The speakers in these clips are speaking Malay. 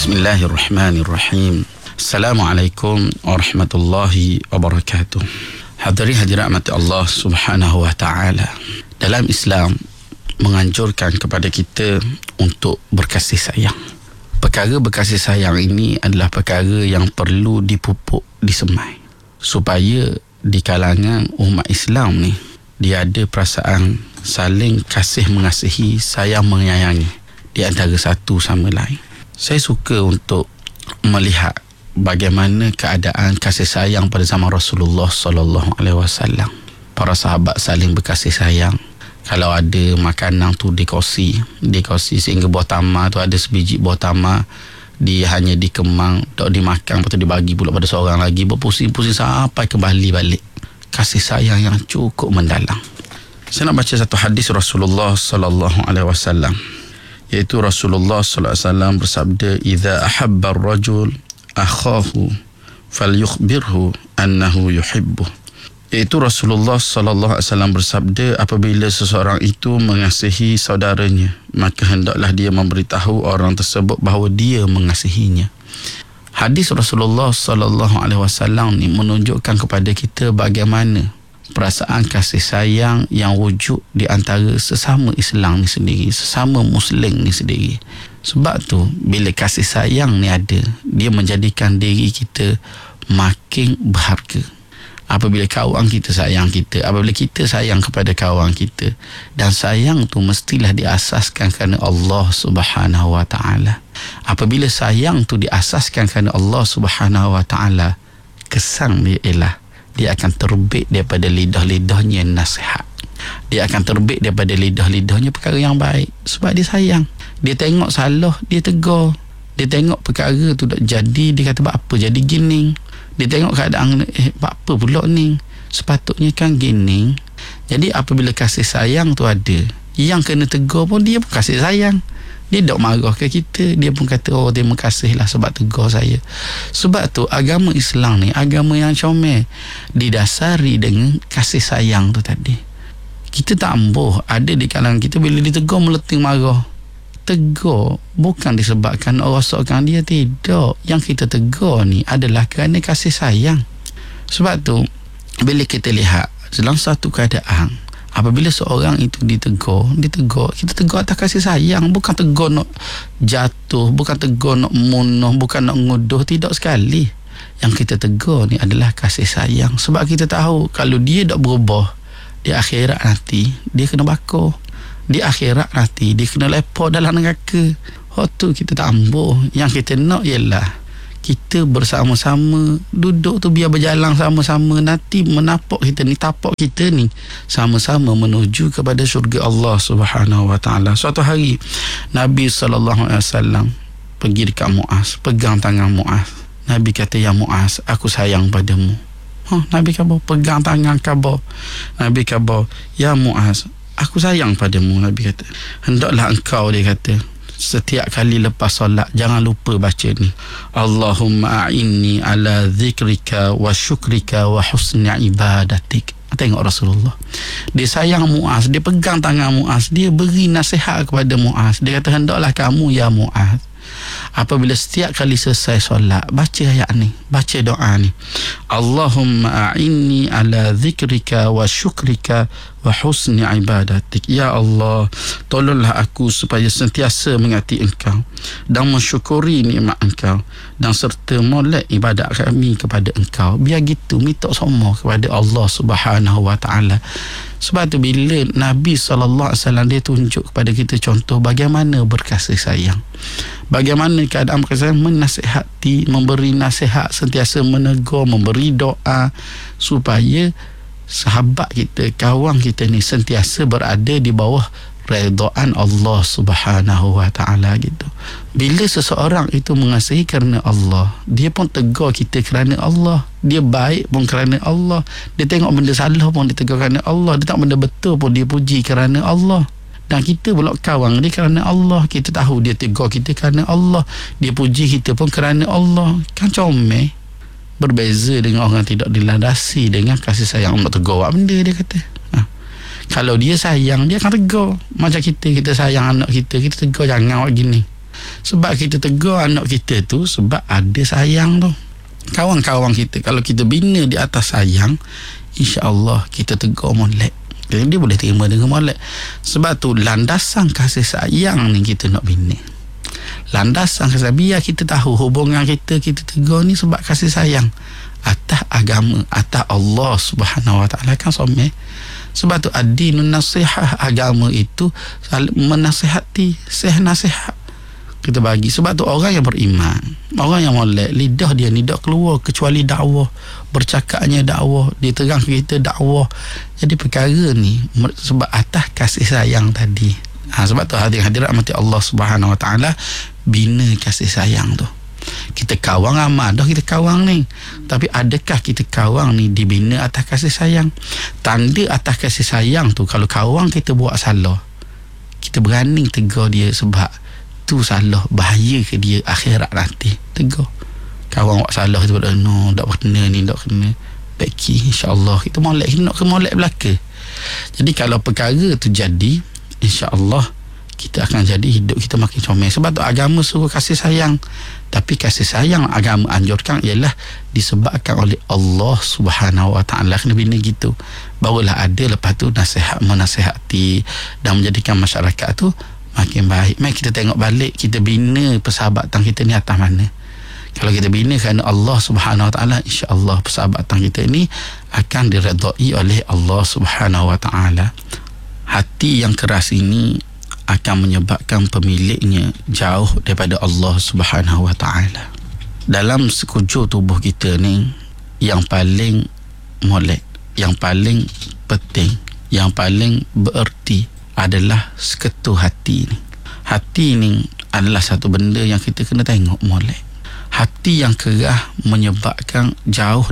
Bismillahirrahmanirrahim. Assalamualaikum warahmatullahi wabarakatuh. Hadirat mati Allah Subhanahu wa taala. Dalam Islam menganjurkan kepada kita untuk berkasih sayang. Perkara berkasih sayang ini adalah perkara yang perlu dipupuk, disemai, supaya di kalangan umat Islam ni dia ada perasaan saling kasih mengasihi, sayang menyayangi di antara satu sama lain. Saya suka untuk melihat bagaimana keadaan kasih sayang pada zaman Rasulullah sallallahu alaihi wasallam. Para sahabat saling berkasih sayang. Kalau ada makanan tu dikongsi sehingga buah tamar tu ada sebiji buah tamar, dia hanya dikemang, tak dimakan, lepas tu dibagi pula pada seorang lagi, berpusing-pusing sampai kembali balik. Kasih sayang yang cukup mendalam. Saya nak baca satu hadis Rasulullah sallallahu alaihi wasallam, iaitu Rasulullah sallallahu alaihi wasallam bersabda, "Idza ahabba ar-rajul akhahu falyukhbirhu annahu yuhibbuh." Iaitu Rasulullah sallallahu alaihi wasallam bersabda, apabila seseorang itu mengasihi saudaranya, maka hendaklah dia memberitahu orang tersebut bahawa dia mengasihinya. Hadis Rasulullah sallallahu alaihi wasallam ni menunjukkan kepada kita bagaimana perasaan kasih sayang yang wujud di antara sesama Islam ni sendiri, sesama Muslim ni sendiri. Sebab tu bila kasih sayang ni ada, dia menjadikan diri kita makin berharga. Apabila kawan kita sayang kita, apabila kita sayang kepada kawan kita, dan sayang tu mestilah diasaskan kerana Allah Subhanahu wa taala. Apabila sayang tu diasaskan kerana Allah Subhanahu wa taala, kesan dia ialah dia akan terbit daripada lidah-lidahnya nasihat. Dia akan terbit daripada lidah-lidahnya perkara yang baik. Sebab dia sayang. Dia tengok salah, dia tegur. Dia tengok perkara tu tak jadi, dia kata apa jadi gini. Dia tengok keadaan apa pula ni, sepatutnya kan gini. Jadi apabila kasih sayang tu ada, yang kena tegur pun dia pun kasih sayang. Dia tak marah ke kita, dia pun kata terima kasih lah sebab tegur saya. Sebab tu agama Islam ni agama yang comel, didasari dengan kasih sayang tu tadi. Kita tak ambuh ada di kalangan kita bila ditegur meleting marah. Tegur bukan disebabkan rosakkan dia, tidak. Yang kita tegur ni adalah kerana kasih sayang. Sebab tu bila kita lihat dalam satu keadaan, apabila seorang itu ditegur, kita tegur atas kasih sayang, bukan tegur nak jatuh, bukan tegur nak munuh, bukan nak nguduh, tidak sekali. Yang kita tegur ni adalah kasih sayang. Sebab kita tahu kalau dia tak berubah, di akhirat nanti dia kena bakar. Di akhirat nanti dia kena lepak dalam neraka. Tu kita tak ambuh. Yang kita nak ialah kita bersama-sama duduk tu biar berjalan sama-sama, nanti menapak kita ni, tapak kita ni sama-sama menuju kepada syurga Allah Subhanahu wa taala. Suatu hari Nabi sallallahu alaihi wasallam pergi dekat Muaz, pegang tangan Muaz. Nabi kata, "Ya Muaz, aku sayang padamu." Nabi khabar, pegang tangan khabar. Nabi khabar, "Ya Muaz, aku sayang padamu." Nabi kata, "Hendaklah engkau," dia kata, "setiap kali lepas solat jangan lupa baca ni, Allahumma a'inni ala zikrika wa syukrika wa husni ibadatik." Tengok Rasulullah, dia sayang Muaz, dia pegang tangan Muaz, dia beri nasihat kepada Muaz. Dia kata, hendaklah kamu ya Muaz, apabila setiap kali selesai solat, baca ayat ni, baca doa ni, Allahumma a'inni ala zikrika wa syukrika wa husni ibadatik. Ya Allah, tolonglah aku supaya sentiasa mengasihi engkau dan mensyukuri nikmat engkau, dan serta molek ibadat kami kepada engkau. Biar gitu minta semua kepada Allah Subhanahu wa taala. Sebab tu bila Nabi SAW dia tunjuk kepada kita contoh bagaimana berkasih sayang, bagaimana keadaan berkasih sayang, menasihati, memberi nasihat, sentiasa menegur, memberi doa supaya sahabat kita, kawan kita ni sentiasa berada di bawah redaan Allah Subhanahu wa taala gitu. Bila seseorang itu mengasihi kerana Allah, dia pun tegur kita kerana Allah. Dia baik pun kerana Allah. Dia tengok benda salah pun dia tegur kerana Allah. Dia tengok benda betul pun dia puji kerana Allah. Dan kita pula kawan dia kerana Allah. Kita tahu dia tegur kita kerana Allah, dia puji kita pun kerana Allah. Kan comel. Berbeza dengan orang tidak dilandasi dengan kasih sayang. Nak tegur apa benda, dia kata. Kalau dia sayang, dia akan tegur. Macam kita sayang anak kita, kita tegur jangan buat gini. Sebab kita tegur anak kita tu sebab ada sayang tu. Kawan-kawan kita, kalau kita bina di atas sayang, insya-Allah kita tegur molek, jadi dia boleh terima dengan molek. Sebab tu landasan kasih sayang ni kita nak bina. Landasan kasih, biar kita tahu hubungan kita tegur ni sebab kasih sayang atas agama, atas Allah Subhanahu Wa Taala kan someh. Sebab tu ad-dinun nasihah, agama itu menasihati, nasihat kita bagi. Sebab tu orang yang beriman, orang yang molek, lidah dia ni tak keluar kecuali dakwah, bercakapnya dakwah, dia terang kita dakwah. Jadi perkara ni sebab atas kasih sayang tadi. Sebab tu hadirat mati Allah Subhanahu Wa Taala bina kasih sayang tu. Kita kawang amal dah kita kawang ni, tapi adakah kita kawang ni dibina atas kasih sayang? Tanda atas kasih sayang tu, kalau kawang kita buat salah, kita berani tegur dia sebab tu salah, bahaya ke dia akhirat nanti. Tegur kawang buat salah tu, no, tak kena ni, tak kena beki, insya-Allah kita molek, kita nak ke molek belaka. Jadi kalau perkara tu jadi, insya-Allah kita akan jadi hidup kita makin comel. Sebab tu agama suruh kasih sayang, tapi kasih sayang agama anjurkan ialah disebabkan oleh Allah Subhanahu Wa Taala. Kena bina gitu, barulah ada lepas tu nasihat, menasihati dan menjadikan masyarakat tu makin baik. Mari kita tengok balik, kita bina persahabatan kita ni atas mana. Kalau kita bina kerana Allah Subhanahu Wa Taala, insya-Allah persahabatan kita ni akan diredai oleh Allah Subhanahu Wa Taala. Hati yang keras ini akan menyebabkan pemiliknya jauh daripada Allah Subhanahu Wa Taala. Dalam sekujur tubuh kita ni, yang paling molek, yang paling penting, yang paling bererti adalah seketul hati ni. Hati ni adalah satu benda yang kita kena tengok molek. Hati yang kerah menyebabkan jauh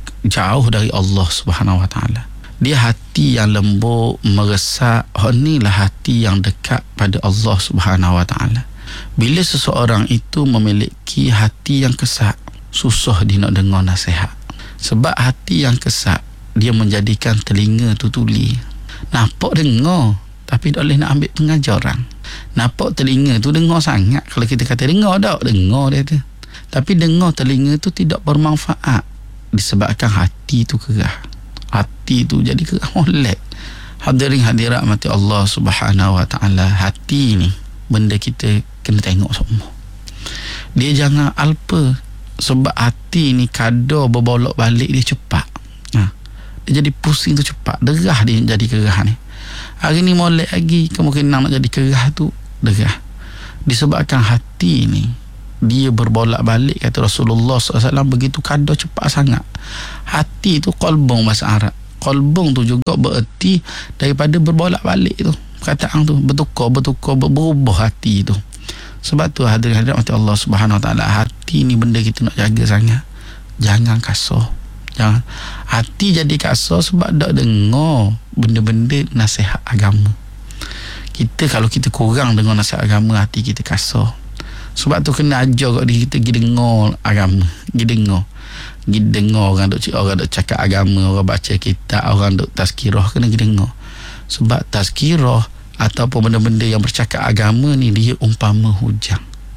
dari Allah Subhanahu Wa Taala. Dia hati yang lembut, meresap. Inilah hati yang dekat pada Allah Subhanahu Wa Taala. Bila seseorang itu memiliki hati yang kesat, susah dia nak dengar nasihat. Sebab hati yang kesat, dia menjadikan telinga tu tuli. Nampak dengar, tapi tak boleh nak ambil pengajaran. Nampak telinga tu dengar sangat. Kalau kita kata dengar tak, dengar dia tu. Tapi dengar telinga tu tidak bermanfaat, disebabkan hati tu kerah. Hati tu jadi kerah molek. Hadirin hadirat mati Allah Subhanahu Wa Taala, hati ni benda kita kena tengok semua. Dia jangan alpa, sebab hati ni kadar berbolak balik dia cepat. Dia jadi pusing tu cepat, derah dia jadi kerah ni. Hari ni molek lagi, kemungkinan nak jadi kerah tu derah. Disebabkan hati ni dia berbolak balik, kata Rasulullah SAW, begitu kadar cepat sangat. Hati tu qalbung bahasa Arab. Qalbung tu juga bererti daripada berbolak balik tu. Perkataan tu bertukar, berubah hati tu. Sebab tu hadirin mati Allah Subhanahu Wa Taala, hati ni benda kita nak jaga sangat. Jangan kasar. Jangan hati jadi kasar sebab tak dengar benda-benda nasihat agama. Kalau kita kurang dengar nasihat agama, hati kita kasar. Sebab tu kena ajar kat diri kita pergi dengar agama, pergi dengar orang duk cakap agama, orang baca kitab, orang duk tazkirah, kena pergi dengar. Sebab tazkirah ataupun benda-benda yang bercakap agama ni, dia umpama hujang.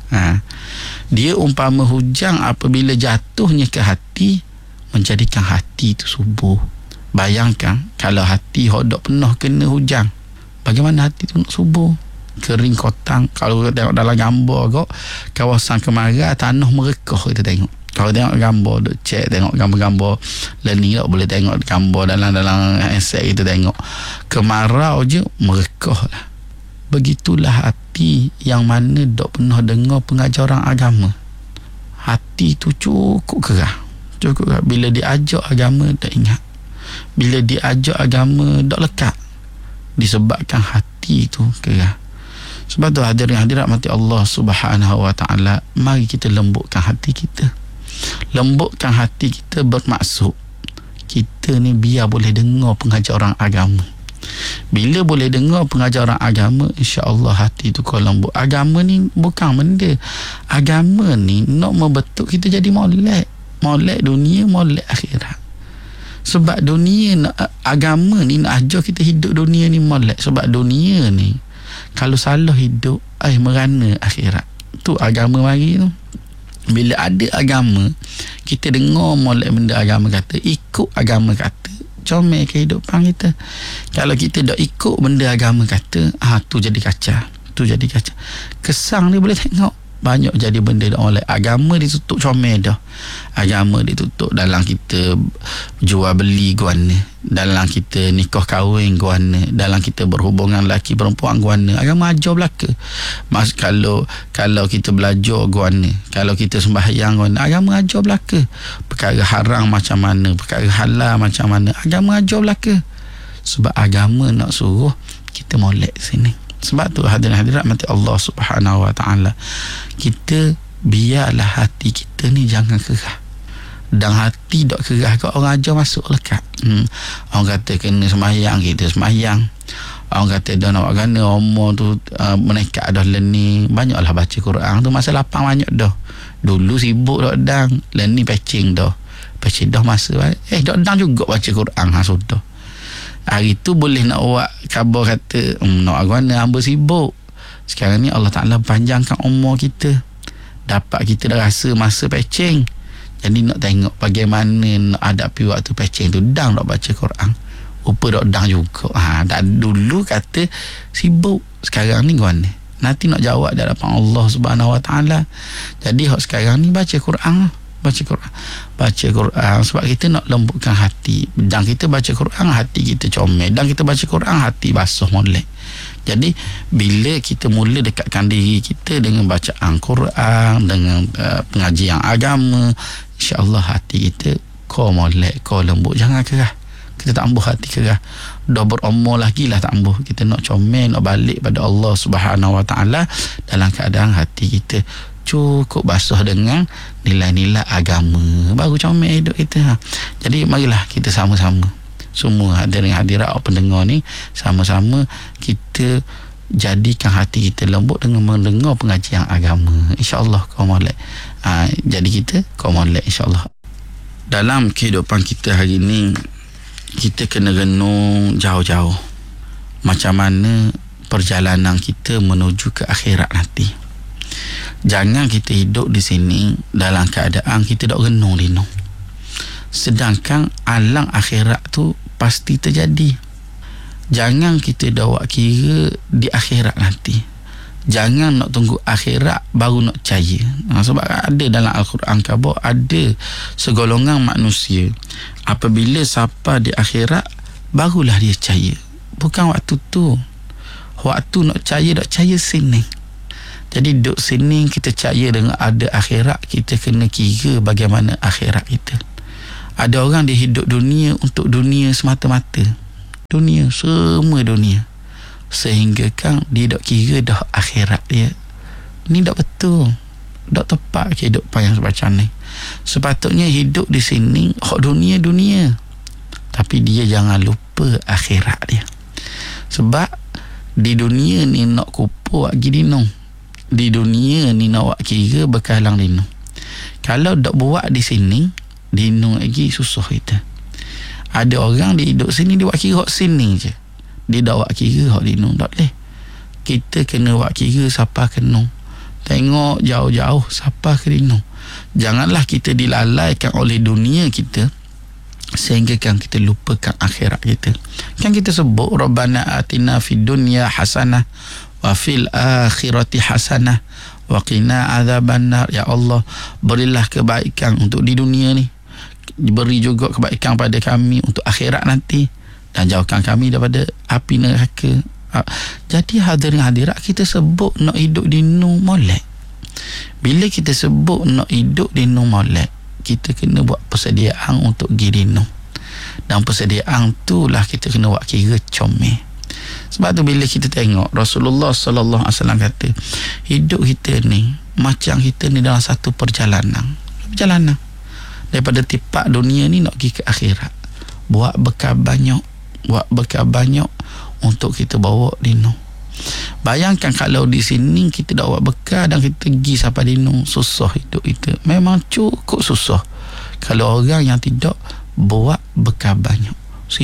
Dia umpama hujang apabila jatuhnya ke hati, menjadikan hati tu subur. Bayangkan kalau hati hodok penuh kena hujang, bagaimana hati tu nak subur? Kering kotang. Kalau tengok dalam gambar kau, kawasan Kemarau tanah merekah kita tengok. Kalau tengok gambar, duk check tengok gambar-gambar learning tak, boleh tengok gambar dalam handset kita tengok. Kemarau je merekah lah. Begitulah hati yang mana dok pernah dengar pengajaran agama. Hati tu cukup kerah. Bila diajak agama tak ingat, bila diajak agama tak lekat, disebabkan hati tu kerah. Sebab tu hadirat mati Allah Subhanahu Wa Taala, mari kita lembutkan hati kita. Lembutkan hati kita bermaksud kita ni biar boleh dengar pengajaran agama. Bila boleh dengar pengajaran agama, insya-Allah hati tu kau lembut. Agama ni bukan benda. Agama ni nak membentuk kita jadi molek. Molek dunia, molek akhirat. Sebab dunia, agama ni nak ajar kita hidup dunia ni molek. Sebab dunia ni kalau salah hidup, merana akhirat. tu agama mari tu. Bila ada agama, kita dengar molek benda agama kata, ikut agama kata, comel kehidupan kita. Kalau kita tak ikut benda agama kata, tu jadi kacau. Kesang ni boleh tengok banyak jadi benda dah oleh agama ditutup comel dah. Agama ditutup dalam kita jual beli guana, dalam kita nikah kahwin guana, dalam kita berhubungan lelaki perempuan guana. Agama ajar belaka. Kalau kita belajar guana, kalau kita sembahyang guana, agama ajar belaka. Perkara haram macam mana, perkara halal macam mana, agama ajar belaka. Sebab agama nak suruh kita molek sini. Sebab tu hadirin-hadirat mati Allah Subhanahu wa ta'ala, kita biarlah hati kita ni jangan kerah. Dan hati tak kerah kat orang ajar masuk lekat. Orang kata kena sembahyang, kita sembahyang. Orang kata dah nak buat gana, umur tu menekat dah learning, banyaklah baca Quran tu, masa lapang banyak dah. Dulu sibuk tak dang, learning patching dah masa tak dang juga baca Quran sudah. Hari tu boleh nak buat khabar kata nak agama hamba sibuk. Sekarang ni Allah Ta'ala panjangkan umur kita, dapat kita dah rasa masa patching. Jadi nak tengok bagaimana nak hadapi waktu patching tu. Dang tak baca Quran, rupa tak dang juga. Dulu kata sibuk, sekarang ni gimana? Nanti nak jawab di hadapan Allah Subhanahu wa Ta'ala. Jadi sekarang ni baca Quran sebab kita nak lembutkan hati. Dan kita baca Quran, hati kita comel. Dan kita baca Quran, hati basuh molek. Jadi bila kita mula dekatkan diri kita dengan bacaan Quran, dengan pengajian agama, insya-Allah hati kita kau molek, kau lembut, jangan kerah. Kita tak ambuh hati kerah. Dah berumur lagi lah tak ambuh. Kita nak comel, nak balik pada Allah Subhanahu wa Ta'ala dalam keadaan hati kita cukup basuh dengan nilai-nilai agama, baru comel hidup kita. Jadi marilah kita sama-sama, semua hadirin hadirat pendengar ni, sama-sama kita jadikan hati kita lembut dengan mendengar pengajian agama. InsyaAllah kau molek. Jadi kita kau molek insyaAllah. Dalam kehidupan kita hari ni, kita kena renung jauh-jauh macam mana perjalanan kita menuju ke akhirat nanti. Jangan kita hidup di sini dalam keadaan kita tak renung-renung, sedangkan alam akhirat tu pasti terjadi. Jangan kita dah buat kira di akhirat nanti. Jangan nak tunggu akhirat baru nak percaya. Sebab ada dalam Al-Quran Kabar, ada segolongan manusia apabila sampai di akhirat barulah dia percaya. Bukan waktu tu. Waktu nak percaya, tak percaya sini. Jadi duduk sini kita percaya dengan ada akhirat, kita kena kira bagaimana akhirat kita. Ada orang dia hidup dunia untuk dunia semata-mata. Dunia, semua dunia. Sehingga kan dia tak kira dah akhirat dia. Ni tak betul. Tak tepat kehidupan yang semacam ni. Sepatutnya hidup di sini hak dunia-dunia, tapi dia jangan lupa akhirat dia. Sebab di dunia ni nak kupu lagi dinung. Di dunia ni nak buat kira bekalang dinung. Kalau tak buat di sini, dinung lagi susah kita. Ada orang dia hidup sini, dia buat kira hak sini je. Dia tak buat kira hak dinung, tak boleh. Kita kena buat kira siapa kenung. Tengok jauh-jauh siapa ke dinung. Janganlah kita dilalaikan oleh dunia kita sehingga kan kita lupakan akhirat kita. Kan kita sebut Rabbana atina fid dunya hasanah wa fil akhirati hasanah wa qina adzabannar. Ya Allah, berilah kebaikan untuk di dunia ni, beri juga kebaikan pada kami untuk akhirat nanti, dan jauhkan kami daripada api neraka. Jadi hadirin hadirat, kita sebut nak hidup di nur molek. Bila kita sebut nak hidup di nur molek, kita kena buat persediaan untuk pergi di nur. Dan persediaan tu lah kita kena buat kira comel. Sebab tu bila kita tengok Rasulullah sallallahu alaihi wasallam kata, hidup kita ni macam kita ni dalam satu perjalanan daripada tipak dunia ni nak pergi ke akhirat. Buat bekal banyak untuk kita bawa di nur. Bayangkan kalau di sini kita dah buat bekal dan kita pergi sampai di nur, susah hidup kita. Memang cukup susah. Kalau orang yang tidak buat bekal banyak,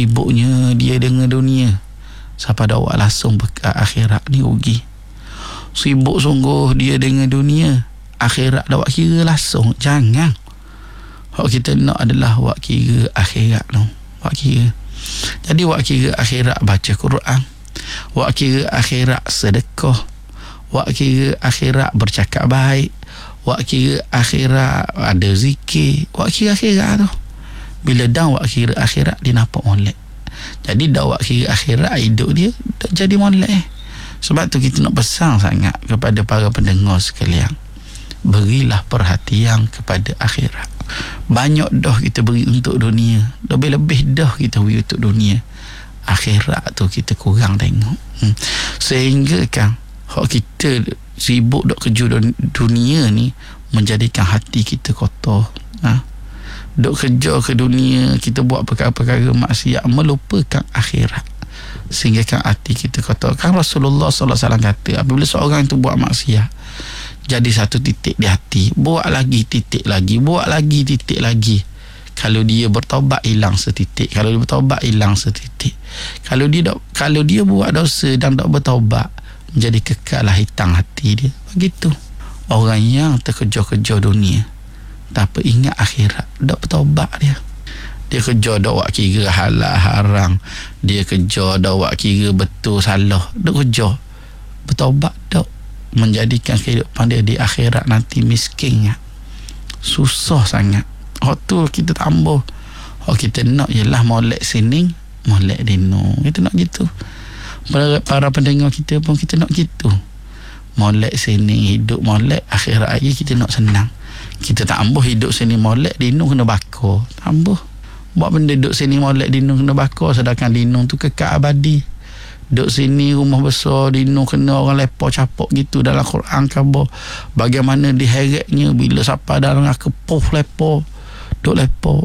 sibuknya dia dengan dunia, siapa dah buat langsung bekal akhirat ni rugi. sibuk sungguh dia dengan dunia, akhirat dah buat kira langsung. Jangan. Hak kita nak adalah buat kira akhirat tu. Buat kira. Jadi buat kira akhirat baca Quran, buat kira akhirat sedekah, buat kira akhirat bercakap baik, buat kira akhirat ada zikir, buat kira akhirat tu. Bila dah buat kira akhirat, dia nampak molek. Jadi dah buat kira akhirat, hidup dia dah jadi molek. Sebab tu kita nak pesan sangat kepada para pendengar sekalian, berilah perhatian kepada akhirat. Banyak dah kita beri untuk dunia, lebih-lebih dah kita beri untuk dunia. Akhirat tu kita kurang tengok. Sehingga kan hak kita sibuk dok kerja dunia ni menjadikan hati kita kotor. Dok kerja ke dunia, kita buat perkara-perkara maksiat, melupakan akhirat, sehingga kan hati kita kotor. Kan Rasulullah SAW kata, apabila seorang itu buat maksiat, jadi satu titik di hati, buat lagi titik lagi, buat lagi titik lagi. Kalau dia bertaubat, hilang setitik. Kalau dia bertaubat, hilang setitik. Kalau dia buat dosa dan tak bertaubat, menjadi kekal lah hitam hati dia. Begitu orang yang terkejar-kejar dunia tanpa ingat akhirat, tak bertaubat dia. Dia kejar dak buat kira halal haram, dia kejar dak buat kira betul salah, dak kejar. Bertaubat dak, menjadikan kehidupan dia di akhirat nanti miskinnya. Susah sangat. Hak tu kita tambah. Hak kita nak ialah molek sini, molek dino. Kita nak gitu. Para pendengar kita pun kita nak gitu. Molek sini, hidup molek, akhirat lagi kita nak senang. Kita tambah hidup sini molek, dino kena bakar. Tambah. Buat benda duduk sini molek, dino kena bakar, sedangkan dino tu kekal abadi. Duduk sini rumah besar, dino kena orang lepak capok gitu dalam Quran khabar. Bagaimana diheretnya bila siapa dalam kepuh lepak, duk lepak.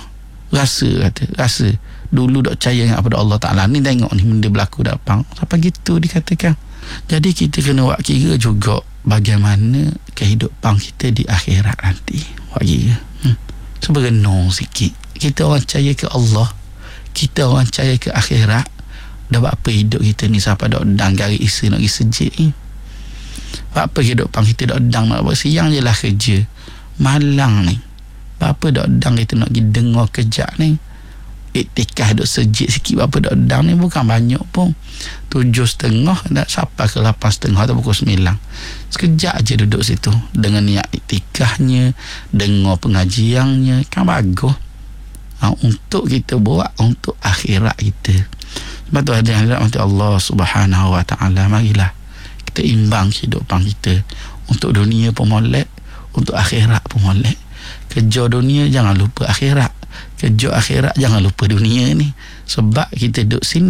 Rasa dulu duk percaya kepada Allah Ta'ala. Ni tengok ni benda berlaku depan. Sampai gitu dikatakan. Jadi kita kena buat kira juga bagaimana kehidupan kita di akhirat nanti. Buat kira. Seberenung sikit. Kita orang percaya ke Allah, kita orang percaya ke akhirat. Dah buat apa hidup kita ni sampai dah udang gari isi nak pergi sejik ni? Buat apa kehidupan kita dah udang nak buat siang je lah kerja, malang ni. Buat apa dah udang kita nak pergi dengar kejap ni? Iktikaf duk sejik sikit, buat apa dah udang ni? Bukan banyak pun, 7.30 dah sampai ke 8.30 atau pukul 9. Sekejap je duduk situ dengan niat iktikafnya, dengar pengajiannya, kan bagus. Untuk kita buat untuk akhirat kita. Sebab tu ada yang dirahmati Allah Subhanahu Wa Ta'ala, marilah kita imbang kehidupan kita. Untuk dunia pun molek, untuk akhirat pun molek. Kerja dunia jangan lupa akhirat, kerja akhirat jangan lupa dunia ni. Sebab kita duduk sini